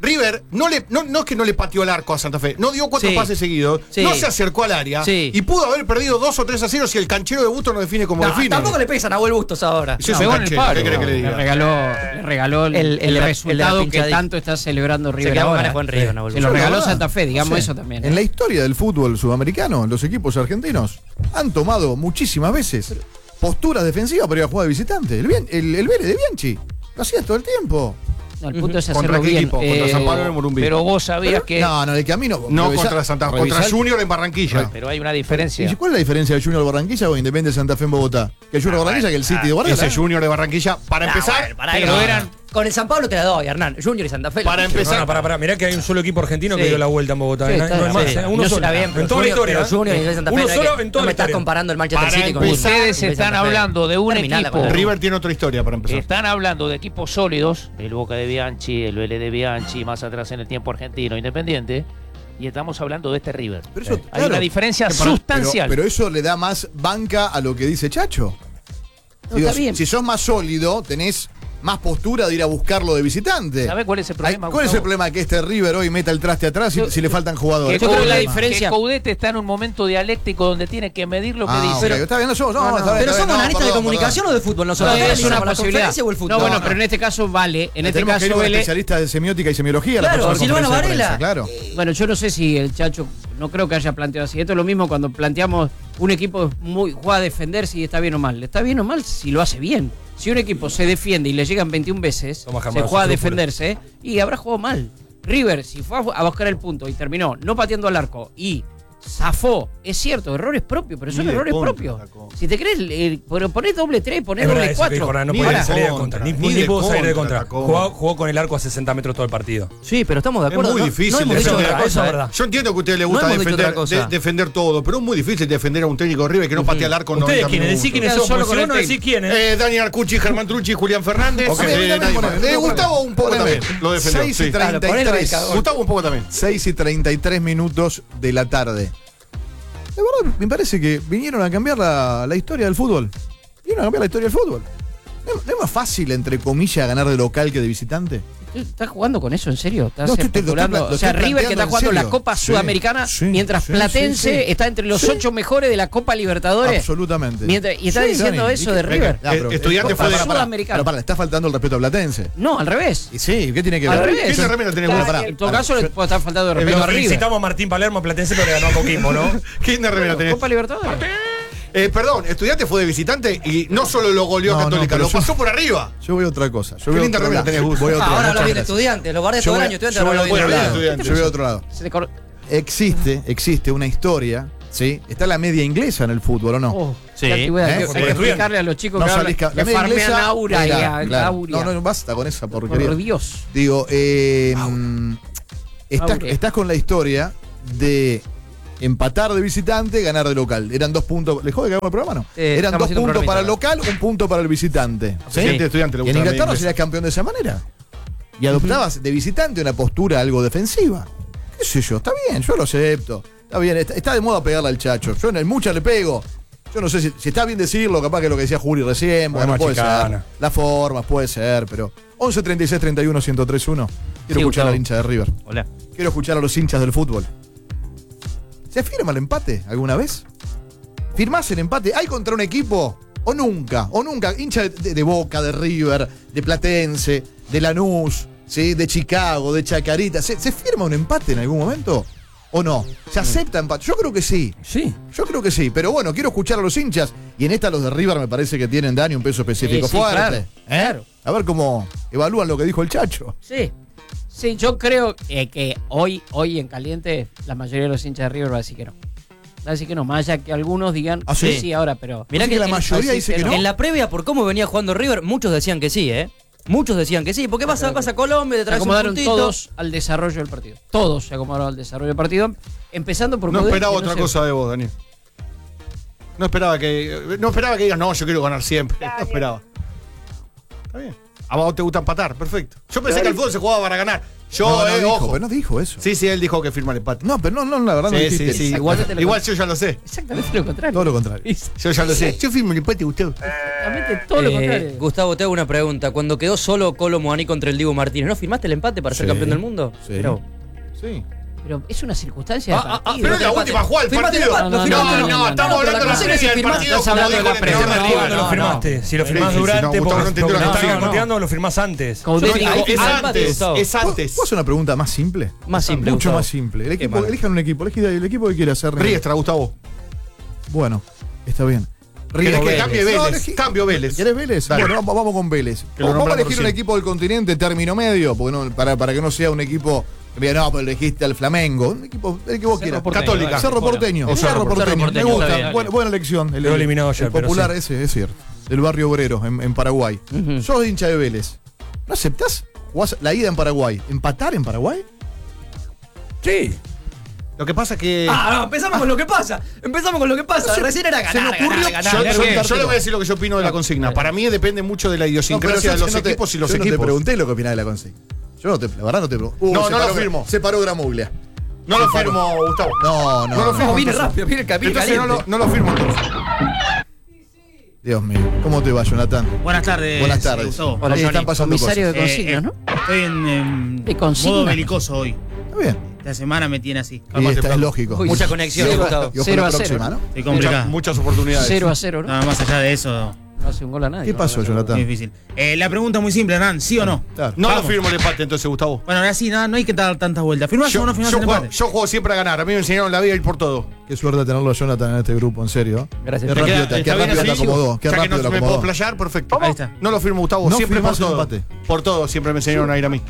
River no es que no le pateó el arco a Santa Fe, no dio 4 pases seguidos, no se acercó al área y pudo haber perdido 2 o 3-0 si el canchero de Bustos no define como define. Tampoco le pesa a Nahuel Bustos ahora. Si es un canchero, ¿qué querés que le diga? Le regaló el resultado que tanto está celebrando River ahora. Se lo regaló Santa Fe, digamos eso también. En la historia del fútbol sudamericano, los equipos argentinos han tomado muchísimas veces posturas defensivas para ir a jugar de visitante. El Vélez de Bianchi lo hacía todo el tiempo. No, el punto es hacerlo bien. Contra San Pablo en el Morumbí. Pero vos sabías que... No, el camino... No contra Santa Fe, contra Junior en Barranquilla. Pero hay una diferencia. ¿Y cuál es la diferencia de Junior de Barranquilla o Independiente de Santa Fe en Bogotá? Que el Junior de Barranquilla que el City de Barranquilla. Ese Junior de Barranquilla, para empezar... Pero eran... Con el San Pablo te la doy, Hernán. Junior y Santa Fe. Para empezar... Pará. Mirá que hay un solo equipo argentino que dio la vuelta en Bogotá. No hay más, uno solo. En toda la historia. Junior y Santa Fe. Uno solo en toda no la me estás historia. comparando el Manchester City con Ustedes están hablando de un equipo... River tiene otra historia para empezar. Están hablando de equipos sólidos, el Boca de Bianchi, el Vélez de Bianchi, más atrás en el tiempo argentino, Independiente, y estamos hablando de este River. Pero eso, hay una diferencia sustancial. Pero eso le da más banca a lo que dice Chacho. Digo, si sos más sólido, tenés más postura de ir a buscarlo de visitante. ¿Sabés cuál es el problema? ¿Cuál es el problema? Que este River hoy meta el traste atrás si le faltan jugadores. Yo creo que la diferencia. Que Coudet está en un momento dialéctico donde tiene que medir lo que dice. Pero está bien, ¿Pero somos analistas de comunicación o de fútbol? No, es una posibilidad. O el fútbol? No, bueno, pero en este caso vale. En este caso Vélez. Especialista de semiótica y semiología. Claro, Silvano Varela. Claro. Bueno, yo no sé si el Chacho, no creo que haya planteado así. Esto es lo mismo cuando planteamos un equipo juega a defender si está bien o mal. Está bien o mal si lo hace bien. Si un equipo se defiende y le llegan 21 veces, se juega a defenderse y habrá jugado mal. River, si fue a buscar el punto y terminó no pateando al arco y zafó, es cierto, errores propios, pero son errores propios. Si te crees, ponés doble 3, ponés doble 4. No puede salir de contra. Ni pudo salir de contra. Jugó con el arco a 60 metros todo el partido. Sí, pero estamos de acuerdo. Es muy difícil defender. Eso es verdad. Yo entiendo que a ustedes les gusta defender todo, pero es muy difícil defender a un técnico de River que no patea el arco en 90 minutos. Decís quiénes son, solo con uno decís quiénes. Daniel Arcucci, Germán Trucci, Julián Fernández. Gustavo un poco también. Lo defendió. 6:33. Gustavo un poco también. 6:33 minutos de la tarde. De verdad, me parece que vinieron a cambiar la historia del fútbol. Vinieron a cambiar la historia del fútbol. ¿No es más fácil, entre comillas, ganar de local que de visitante? ¿Estás jugando con eso en serio? ¿Estás especulando? O sea, River que está jugando la Copa Sudamericana, mientras Platense está entre los 8 mejores de la Copa Libertadores. Absolutamente. Y está diciendo eso de River. Estudiante fue de la Sudamericana. Pero le está faltando el respeto a Platense. No, al revés. Y sí, ¿qué tiene que ver? Al revés. ¿Qué remera tenés vos? En todo caso, le puede estar faltando el respeto a River. Felicitamos a Martín Palermo, Platense, pero le ganó a Coquimbo, ¿no? ¿Qué remera tenés? Copa Libertadores. Perdón, Estudiante fue de visitante y no solo lo goleó a Católica, lo pasó por arriba. Yo voy a otra cosa. Qué linda remera tenés, Gus. Ahora lo viene Estudiante, lo guardé todo el año, Estudiante ahora lo viene. Yo voy a otro lado. Existe una historia, ¿sí? Está la media inglesa en el fútbol, ¿o no? Sí. Hay que explicarle a los chicos que farmean aura y aurea. No, basta con esa porquería. Por Dios. Digo, estás con la historia de empatar de visitante, ganar de local. Eran 2 puntos. ¿Les jode que hagamos el programa, no? Eran 2 puntos para el local, 1 punto para el visitante. ¿Sí? Estudiante le y en Inglaterra serías campeón de esa manera. Y adoptabas de visitante una postura algo defensiva. ¿Qué sé yo? Está bien, yo lo acepto. Está bien, está de moda pegarle al Chacho. Yo en muchas le pego. Yo no sé si está bien decirlo, capaz que lo que decía Juli recién. Bueno, puede ser. Las formas, puede ser, pero. 11 36 31 1031. Quiero escuchar al hincha de River. Hola. Quiero escuchar a los hinchas del fútbol. ¿Se firma el empate alguna vez? ¿Firmás el empate? ¿Hay contra un equipo? ¿O nunca? ¿O nunca? Hincha de Boca, de River, de Platense, de Lanús, ¿sí? De Chicago, de Chacarita. ¿Se firma un empate en algún momento? ¿O no? ¿Se acepta empate? Yo creo que sí. Sí. Yo creo que sí. Pero bueno, quiero escuchar a los hinchas. Y en esta los de River me parece que tienen, Dani, un peso específico fuerte. Claro. A ver cómo evalúan lo que dijo el Chacho. Sí, yo creo que hoy en caliente la mayoría de los hinchas de River va a decir que no. Va a decir que no, más allá que algunos digan sí ahora, pero... Mirá que la mayoría dice que no. En la previa, por cómo venía jugando River, muchos decían que sí, ¿eh? Muchos decían que sí, porque vas a Colombia, te traes un puntito. Se acomodaron todos al desarrollo del partido. Todos se acomodaron al desarrollo del partido, empezando por... No esperaba otra cosa de vos, Daniel. No esperaba que digas, no, yo quiero ganar siempre. No esperaba. Está bien. A vos te gusta empatar, perfecto. Yo pensé que el fútbol se jugaba para ganar. Ojo. Pero no dijo eso. Sí, él dijo que firma el empate. No, pero no, la verdad no dijiste. Sí. Igual yo ya lo sé. Exactamente lo contrario. Todo lo contrario. Yo ya lo sé. Yo firmo el empate, Gustavo. Exactamente todo lo contrario. Gustavo, te hago una pregunta. Cuando quedó solo Colo Muani contra el Dibu Martínez, ¿no firmaste el empate para ser campeón del mundo? Sí. Pero es una circunstancia de partido. Pero es la última jugada del partido. No, estamos hablando de la previa del partido. Estás hablando de la previa. No lo firmaste. Si lo firmás durante, porque lo están conteando, lo firmás antes. Es antes. ¿Puedo hacer una pregunta más simple? Más simple, Mucho Gustavo. más simple. Elijan un equipo. El equipo que quiere hacer. Riestra, Gustavo. Bueno, está bien. ¿Querés que cambie Vélez? Cambio Vélez. ¿Querés Vélez? Dale. Bueno, vamos con Vélez. Vamos a elegir un equipo del continente término medio, porque no, para que no sea un equipo. No, pero elegiste al Flamengo. Un equipo, el que vos quieras. Católica. Cerro Porteño. Cerro Porteño. Me gusta. Buena elección. Lo he eliminado ayer, el popular pero ese, es cierto. Del barrio obrero, en Paraguay. Sos hincha de Vélez. ¿No aceptás? ¿Jugás la ida en Paraguay? ¿Empatar en Paraguay? Sí. Lo que pasa es que. Empezamos con lo que pasa. Recién era ganar. Yo le voy a decir lo que yo opino de la consigna. Para mí depende mucho de la idiosincrasia de los equipos y los equipos. Yo no te pregunté lo que opinás de la consigna. La verdad no te pregunté. No lo firmo. Se paró Gramuglia. No lo firmo, Gustavo. No lo firmo. Viene rápido, viene el capítulo. Entonces no lo firmo entonces. Dios mío. ¿Cómo te va, Jonathan? Buenas tardes. Buenas tardes. Gustavo. Hola, Ahí están pasando Comisario cosas. de consignas, ¿no? Estoy en ¿De consigna? modo belicoso hoy. Está bien. Esta semana me tiene así. Y es lógico. Uy, mucha conexión, Gustavo. Y ojo 0 la a 0, próxima, ¿no? Estoy complicado. Muchas oportunidades. 0-0, ¿no? Nada más allá de eso, No hace un gol a nadie. ¿Qué pasó, Jonathan? muy difícil. La pregunta es muy simple, Hernán. ¿Sí o no? Claro. No Vamos. lo firmo el empate entonces, Gustavo. Bueno, ahora sí, no hay que dar tantas vueltas. ¿Firmás o no firmás el empate? Yo juego siempre a ganar. A mí me enseñaron la vida a ir por todo. Qué suerte tenerlo a Jonathan en este grupo, en serio. Gracias. Qué rápido te ¿Está bien acomodó. así? Qué Ya que rápido no lo me puedo acomodó. playar, perfecto. Ahí está. No lo firmo, Gustavo. No Siempre por firmás el todo. empate. Por todo, siempre me enseñaron a ir a mí.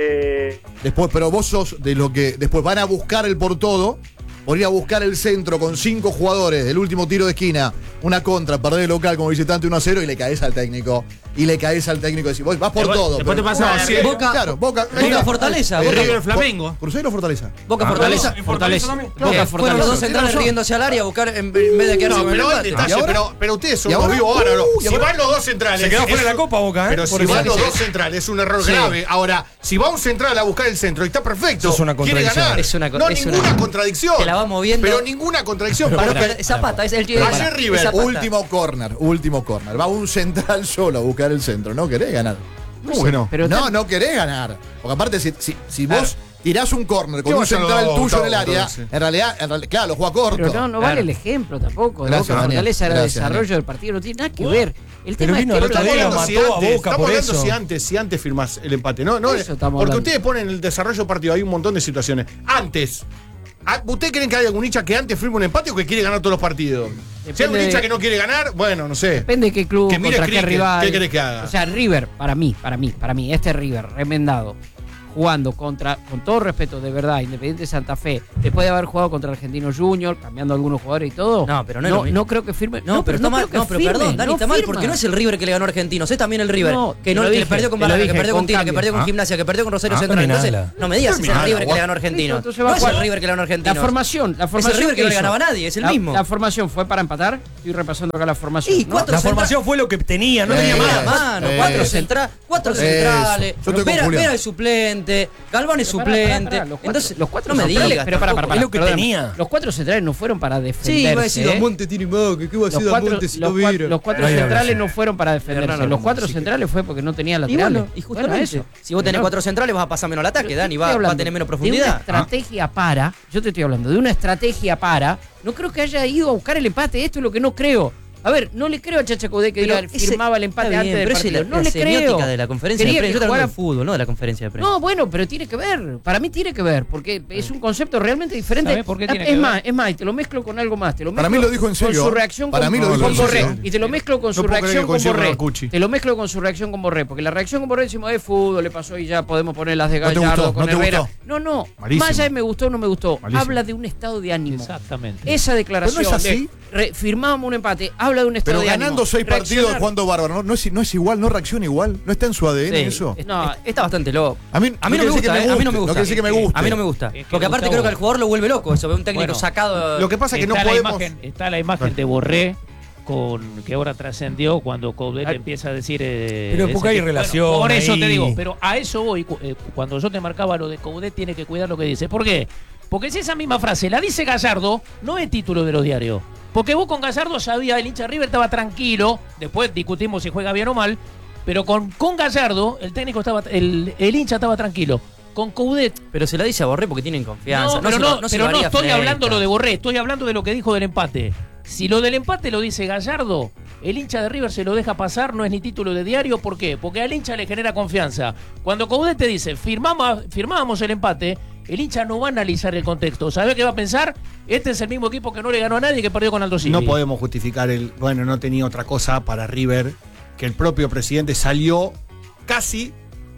Después, pero vos sos de lo que después van a buscar el por todo, por ir a buscar el centro con 5 jugadores, el último tiro de esquina, una contra, perder el local como visitante 1-0 y le caes al técnico. Y decís, vos vas por Después- todo. después te pasa- No, sí, Boca- claro, Boca Fortaleza. River Flamengo. Cruzeiro Fortaleza. Boca Fortaleza. Fortaleza. Fueron Fortaleza. los dos centrales riéndose al área a buscar en vez de quedarse No, con el pero el empate. detalle, ¿Y ahora? pero ustedes son ¿Y ahora? vivos ahora, ¿no? ¿y Si ahora? van los dos centrales. Se quedó fuera de la es- Copa, Boca, ¿eh? Pero Por si eso. van los dos centrales es un error grave. Ahora, si va un central a buscar el centro y está perfecto, Eso es una quiere contradicción. ganar. Es una no, es ninguna una- contradicción. Te la va moviendo. Pero ninguna contradicción. Pero Porque- esa pata, es el Ayer River, esa pata. Último corner. Va un central solo a buscar el centro. No querés ganar. ¿Cómo que no? Pero No querés ganar. Porque aparte, si vos tirás un corner con ¿Qué un vaya central los tuyo en el dos, área, entonces? en realidad, claro, lo juega corto. Pero no vale el ejemplo tampoco. De Gracias, Boca Daniel. Fortaleza era Gracias, desarrollo Daniel. del partido, no tiene nada que ver. El Pero tema es vino que el otro no día, lo- lo mató a Boca estamos por hablando eso. si antes firmas el empate. No, Eso estamos porque hablando. ustedes ponen el desarrollo del partido, hay un montón de situaciones. Antes. ¿Ustedes creen que hay algún hincha que antes firme un empate o que quiere ganar todos los partidos? Si hay un hincha que no quiere ganar, bueno, no sé. Depende de qué club, Que mire contra qué cricket, rival. ¿qué querés que haga? O sea, River, para mí, este River, remendado, jugando con todo respeto, de verdad, Independiente de Santa Fe, después de haber jugado contra Argentino Junior, cambiando algunos jugadores y todo. No, pero no es lo mismo. no creo que firme. No, pero está mal. creo No, que pero firme, perdón, Dani, no está mal firma. porque no es el River que le ganó a Argentinos, es también el River. No, que te lo le dije, perdió con te lo Barraca, que dije, perdió con con Tigre, que cambio. perdió con Gimnasia, que perdió con Rosario Central. terminala. Entonces, no me digas si es el Terminala, River que vos. le ganó a Argentinos. Entonces va No a es el jugar. River que le ganó a La Argentinos. formación Es el River que no le ganaba a nadie, es el mismo. La formación fue para empatar. Estoy repasando acá la formación. Y ¿no? cuatro La formación fue lo que tenía, no tenía Mira, más. mano, Eso. cuatro centrales, Yo estoy con Julián. Vera es suplente, Galván es Pará, suplente. los cuatro- Entonces, los cuatro no me centrales, digas. pero tampoco. para, es lo que perdóname. tenía. Los cuatro centrales no fueron para Sí, defenderse. iba a decir, Damonte tiene más, que qué va a Los decir cuatro, Damonte si los no cuatro- vieron. los cuatro No hay centrales hablación. no fueron para defenderse. Hernán, Los cuatro así que- centrales fue porque no tenían Y laterales. bueno, y justamente, eso. si vos tenés Pero- cuatro centrales vas a pasar menos al ataque, Pero Dani, yo te va estoy a hablando tener menos de una profundidad. estrategia para, yo te estoy hablando de una estrategia para, no creo que haya ido a buscar el empate, esto es lo que no creo. A ver, no le creo a Chacha Coudet que Pero diga, ese- firmaba el empate está bien, antes del pero esa es partido. la No le semiótica creo. de la conferencia de Quería prensa. que Yo te hablo jugara- del fútbol, no de la conferencia de prensa. No, bueno, pero tiene que ver. Para mí tiene que ver, porque es un concepto realmente diferente. ¿Sabés por qué tiene es que más, ver? es más, y te lo mezclo con algo más. Te lo Para mezclo mí lo dijo en serio. Con su reacción Para con, mí lo dijo con en Borré. serio. Y te lo mezclo con su puedo creer reacción que con coincido Borré. con Cuchi. Te lo mezclo con su reacción con Borré, porque la reacción con Borré decimos de fútbol, le pasó y ya podemos poner las de ¿No te Gallardo gustó? con ¿No te Herrera. gustó? No, Malísimo. más allá de me gustó o no me gustó, Malísimo. habla de un estado de ánimo. Exactamente. Esa declaración Pero no es así. de firmamos un empate, habla de un estado Pero de ánimo. ganando 6 partidos Reaccionar. jugando bárbaro, no es igual, no reacciona igual, no está en su ADN Sí, eso. No, está bastante loco. A mí no me quiere decir gusta, que a mí no me No gusta. quiere decir que me guste. A mí no me gusta. Es que Porque aparte Gustavo- creo que al jugador lo vuelve loco eso, ve un técnico Bueno, sacado. Lo que pasa es que no Está la podemos. imagen- está la imagen de Borré con que ahora trascendió cuando Coudet empieza a decir... pero porque hay relación. Bueno, por eso ahí. te digo, pero a eso voy. Cuando yo te marcaba lo de Coudet, tiene que cuidar lo que dice. ¿Por qué? Porque si esa misma frase la dice Gallardo, no es título de los diarios. Porque vos con Gallardo sabías, el hincha de River estaba tranquilo, después discutimos si juega bien o mal, pero con Gallardo, el técnico estaba, el hincha estaba tranquilo. Con Coudet. Pero se la dice a Borré porque tienen confianza. No, pero no estoy hablando lo de Borré, estoy hablando de lo que dijo del empate. Si lo del empate lo dice Gallardo, el hincha de River se lo deja pasar, no es ni título de diario. ¿Por qué? Porque al hincha le genera confianza. Cuando Coudet te dice, firmábamos el empate, el hincha no va a analizar el contexto. ¿Sabe qué va a pensar? Este es el mismo equipo que no le ganó a nadie, que perdió con Aldo Civi. No podemos justificar no tenía otra cosa para River que el propio presidente salió casi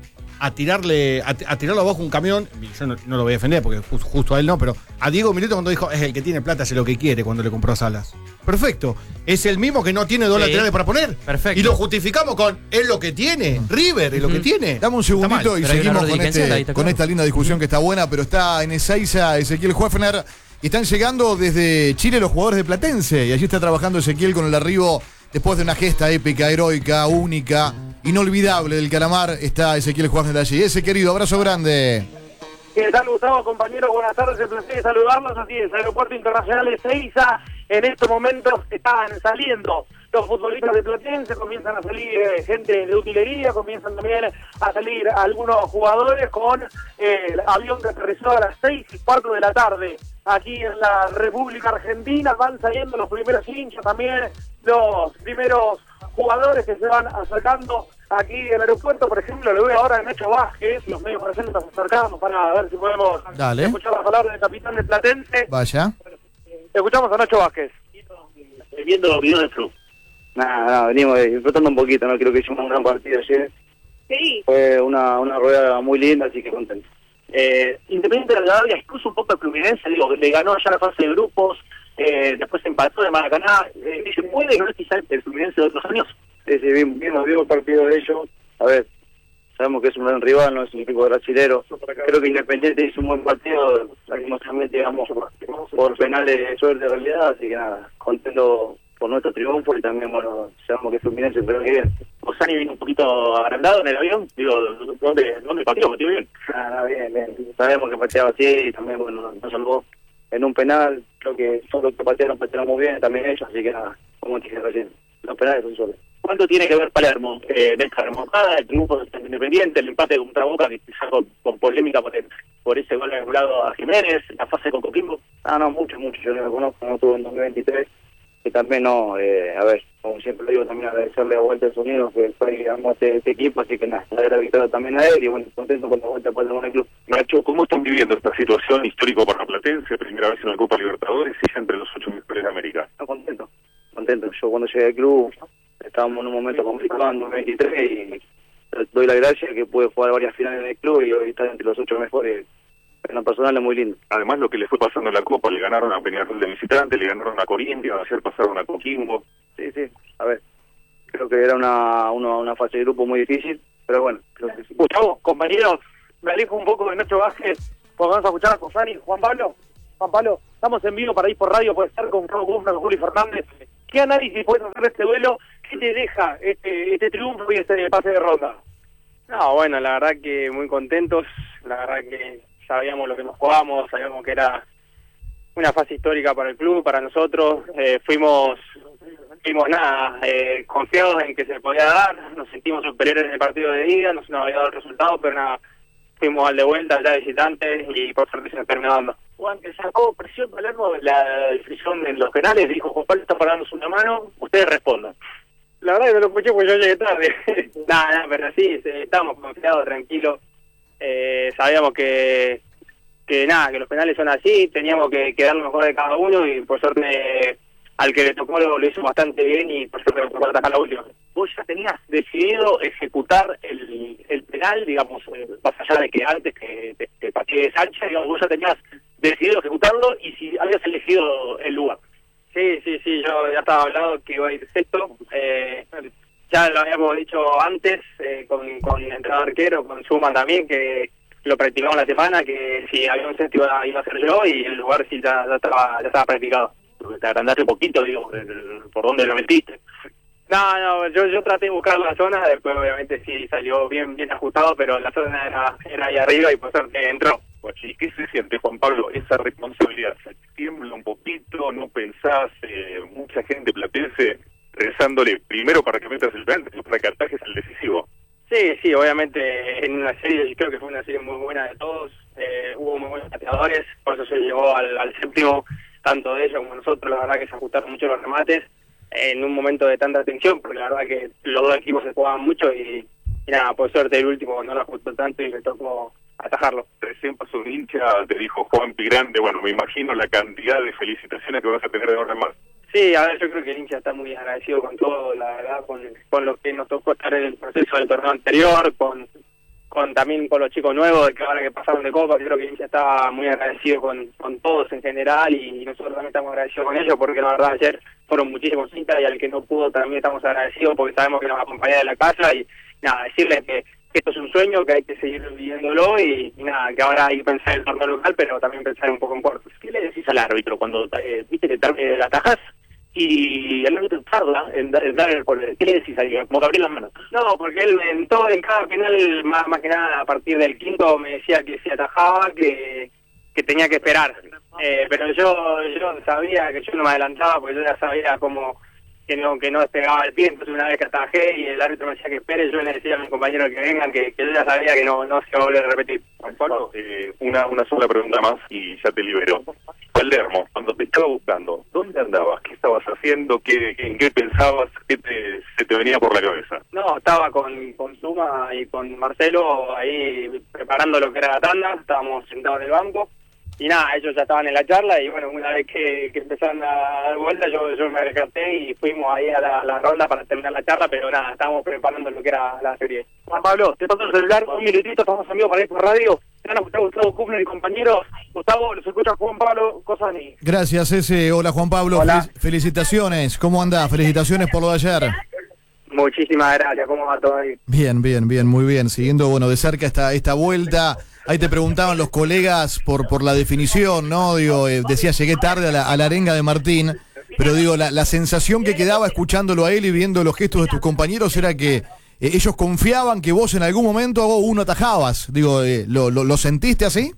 a tirarlo abajo un camión. Yo no lo voy a defender porque justo a él no, pero a Diego Milito cuando dijo, es el que tiene plata, hace lo que quiere cuando le compró a Salas. Perfecto. Es el mismo que no tiene dos laterales para poner. Perfecto. Y lo justificamos con, es lo que tiene. River es lo que tiene. Dame un segundito y seguimos con esta linda discusión que está buena, pero está en Ezeiza Ezequiel Hoeffner. Y están llegando desde Chile los jugadores de Platense. Y allí está trabajando Ezequiel con el arribo después de una gesta épica, heroica, única, inolvidable del Calamar. Está Ezequiel Hoeffner allí. Ese querido, abrazo grande. ¿Qué tal, Gustavo, compañeros? Buenas tardes, el placer de saludarlos. Así es, Aeropuerto Internacional de Ezeiza. En estos momentos están saliendo los futbolistas de Platense, comienzan a salir gente de utilería, comienzan también a salir algunos jugadores con el avión que aterrizó a las 6:15 de la tarde. Aquí en la República Argentina van saliendo los primeros hinchas, también los primeros jugadores que se van acercando aquí en el aeropuerto. Por ejemplo, lo veo ahora a Nacho Vázquez, los medios presentes nos acercamos para ver si podemos escuchar las palabras del capitán del Platense. Vaya. Escuchamos a Nacho Vázquez. Viendo los videos del club. Nada, venimos disfrutando un poquito, no creo que hicimos un gran partido ayer. Sí. Fue una rueda muy linda, así que contento. Independiente de la Gavia, incluso un poco el Fluminense, le ganó ya la fase de grupos, después empató de Maracaná. ¿Se puede ganar quizás el Fluminense de otros años? Sí, vimos el partido de ellos. A ver, sabemos que es un gran rival, no es un equipo brasilero. Creo que Independiente hizo un buen partido, lastimosamente, digamos, por penales de suerte de realidad, así que nada, contento por nuestro triunfo y también, bueno, sabemos que Fluminense, pero que bien. Osani vino un poquito agrandado en el avión, digo, ¿dónde pateó? ¿Pateó bien? Bien. Sabemos que pateaba así y también, bueno, nos salvó en un penal. Creo que todos los que patearon muy bien, también ellos, así que nada, como dije recién, los penales son solos. ¿Cuánto tiene que ver Palermo de esta remontada, el triunfo de Independiente, el empate contra Boca, que quizás con polémica por ese gol anulado a Jiménez, la fase con Coquimbo? No, mucho, yo no lo conozco, no tuve en 2023, que también no, a ver, como siempre lo digo, también agradecerle a Vuelta Unidos, que fue, digamos, este equipo, así que nada, darle la victoria también a él, y bueno, contento con la vuelta para el club. Nacho, ¿cómo están viviendo esta situación histórica para Platense, primera vez en la Copa Libertadores y ya entre los 8 mejores de América? No, contento, yo cuando llegué al club, estábamos en un momento complicado en 2023 y doy la gracia que pude jugar varias finales en el club y hoy estar entre los 8 mejores. En lo personal es muy lindo. Además, lo que le fue pasando en la Copa, le ganaron a Peñarol de visitante, le ganaron a Corinthians, ayer pasaron a Coquimbo. Sí, a ver, creo que era una fase de grupo muy difícil, pero bueno, creo que sí. Gustavo, compañeros, me alejo un poco de Nacho Vázquez, porque vamos a escuchar a Cosani. Juan Pablo, estamos en vivo para ir por radio, puede estar con Cabo Guzmán, con Juli Fernández. ¿Qué análisis puedes hacer de este duelo? ¿Qué te deja este triunfo y este pase de ronda? No, bueno, la verdad que muy contentos, la verdad que sabíamos lo que nos jugamos, sabíamos que era una fase histórica para el club, para nosotros, fuimos confiados en que se podía dar, nos sentimos superiores en el partido de ida, no se nos había dado el resultado, pero nada, fuimos al de vuelta, ya visitantes, y por suerte se nos terminó dando. Juan, que sacó presión Palermo de la definición en los penales, dijo, Juan Pablo está parándose una mano, ustedes respondan. La verdad que no lo escuché porque yo llegué tarde. Nada, pero sí, estábamos confiados, tranquilos. Sabíamos que los penales son así, teníamos que dar lo mejor de cada uno y por suerte al que le tocó lo hizo bastante bien y por suerte le tocó atacar la última. Vos ya tenías decidido ejecutar el penal, digamos, más allá de que antes que te patee Sánchez, digamos, vos ya tenías decidido ejecutarlo y si habías elegido el lugar. Sí, yo ya estaba hablado que iba a ir sexto, ya lo habíamos dicho antes con el entrenador arquero, con Schumann también, que lo practicamos la semana, que si había un sexto iba a ser yo y el lugar sí ya estaba practicado. te agrandaste un poquito, digo, por dónde lo metiste. No, yo traté de buscar la zona, después obviamente sí salió bien ajustado, pero la zona era ahí arriba y por suerte entró. Pues, ¿y qué se siente, Juan Pablo, esa responsabilidad? ¿Tiembla un poquito? ¿No pensás? Mucha gente platense rezándole primero para que metas el penal, después para que atajes el decisivo. Sí, obviamente en una serie, creo que fue una serie muy buena de todos, hubo muy buenos pateadores, por eso se llegó al séptimo, tanto de ellos como nosotros, la verdad que se ajustaron mucho los remates, en un momento de tanta tensión, porque la verdad que los dos equipos se jugaban mucho y nada, por suerte el último no lo ajustó tanto y me tocó atajarlo. Recién pasó un hincha, te dijo Juanpi Grande, bueno, me imagino la cantidad de felicitaciones que vas a tener de ahora en más. Sí, a ver, yo creo que el hincha está muy agradecido con todo, la verdad, con lo que nos tocó estar en el proceso del torneo anterior, con también con los chicos nuevos que ahora que pasaron de Copa. Yo creo que el hincha está muy agradecido con todos en general y nosotros también estamos agradecidos con ellos porque la verdad ayer fueron muchísimos hinchas y al que no pudo también estamos agradecidos porque sabemos que nos acompaña de la casa y nada, decirles que esto es un sueño, que hay que seguir viviéndolo y nada, que ahora hay que pensar en el torneo local pero también pensar un poco en Puerto. ¿Qué le decís al árbitro cuando viste que la atajás y el árbitro tarda en dar el gol? ¿Qué le decís ahí? Como que abrir las manos. No, porque él en cada penal, más que nada a partir del quinto, me decía que si atajaba, que tenía que esperar. Pero yo sabía que yo no me adelantaba, porque yo ya sabía como que no despegaba el pie, entonces una vez que atajé y el árbitro me decía que espere, yo le decía a mis compañeros que vengan, que yo ya sabía que no se iba a volver a repetir. Pablo, una sola pregunta más y ya te libero. Palermo, cuando te estaba buscando, ¿dónde andabas? ¿Qué estabas haciendo? ¿En qué pensabas? ¿Qué se te venía por la cabeza? No, estaba con Suma y con Marcelo ahí preparando lo que era la tanda, estábamos sentados en el banco y nada, ellos ya estaban en la charla y bueno, una vez que empezaron a dar vuelta yo me rescaté y fuimos ahí a la ronda para terminar la charla, pero nada, estábamos preparando lo que era la serie. Juan Pablo, te paso el celular, un minutito, estamos amigos para ir por radio. Gustavo Kufner y compañeros. Gustavo, los escucha Juan Pablo Cosani. Gracias, Hola, Juan Pablo. Hola. Felicitaciones. ¿Cómo andás? Felicitaciones por lo de ayer. Muchísimas gracias. ¿Cómo va todo ahí? Bien, muy bien. Siguiendo, de cerca esta vuelta. Ahí te preguntaban los colegas por la definición, ¿no? Digo, decía, llegué tarde a la arenga de Martín. Pero digo, la sensación que quedaba escuchándolo a él y viendo los gestos de tus compañeros era que ellos confiaban que vos en algún momento uno atajabas. Digo, ¿lo sentiste así?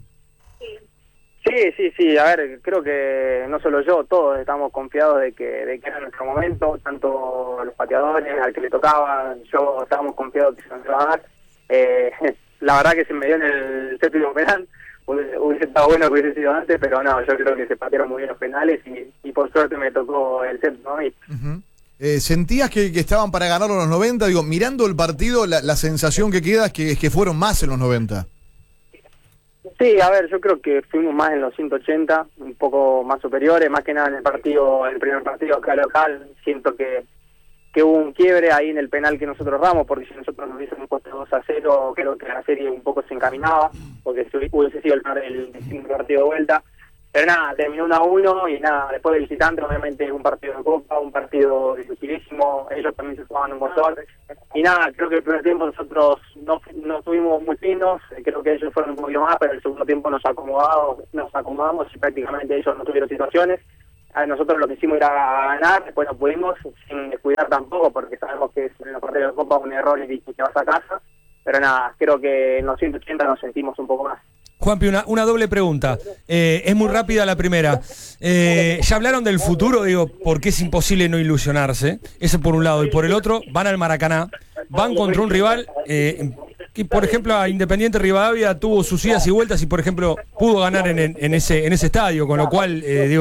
Sí. A ver, creo que no solo yo, todos estamos confiados de que era nuestro momento, tanto los pateadores, al que le tocaba, yo estábamos confiados que se nos iba a dar. La verdad que se me dio en el séptimo penal. Hubiese estado bueno que hubiese sido antes, pero no, yo creo que se patearon muy bien los penales y por suerte me tocó el séptimo a mí. ¿Sentías que estaban para ganar los 90? Digo, mirando el partido, la sensación que queda es que fueron más en los 90. Sí, a ver, yo creo que fuimos más en los 180, un poco más superiores, más que nada en el primer partido acá local. Siento que hubo un quiebre ahí en el penal que nosotros erramos, porque si nosotros nos hubiésemos puesto 2-0, creo que la serie un poco se encaminaba, porque hubiese sido el partido de vuelta. Pero nada, terminó 1-1 y nada, después del visitante obviamente un partido de Copa, un partido dificilísimo, ellos también se jugaban un montón. Y nada, creo que el primer tiempo nosotros no estuvimos muy finos, creo que ellos fueron un poquito más, pero el segundo tiempo nos acomodamos y prácticamente ellos no tuvieron situaciones. Nosotros lo que hicimos era ganar, después no pudimos, sin descuidar tampoco, porque sabemos que en los partidos de Copa un error y te vas a casa. Pero nada, creo que en los 180 nos sentimos un poco más. Juanpi, una doble pregunta. Es muy rápida la primera. Ya hablaron del futuro, digo, porque es imposible no ilusionarse. Ese por un lado. Y por el otro, van al Maracaná, van contra un rival que, por ejemplo, a Independiente Rivadavia tuvo sus idas y vueltas y, por ejemplo, pudo ganar en ese estadio, con lo cual, digo,